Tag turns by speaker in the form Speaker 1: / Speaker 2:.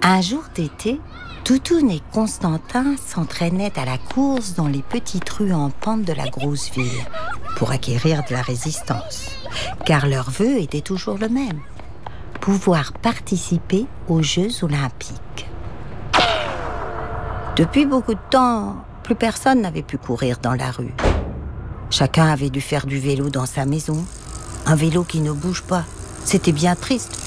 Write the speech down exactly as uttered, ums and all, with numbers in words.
Speaker 1: Un jour d'été, Toutoune et Constantin s'entraînaient à la course dans les petites rues en pente de la grosse ville pour acquérir de la résistance, car leur vœu était toujours le même, pouvoir participer aux Jeux olympiques. Depuis beaucoup de temps, plus personne n'avait pu courir dans la rue. Chacun avait dû faire du vélo dans sa maison. Un vélo qui ne bouge pas. C'était bien triste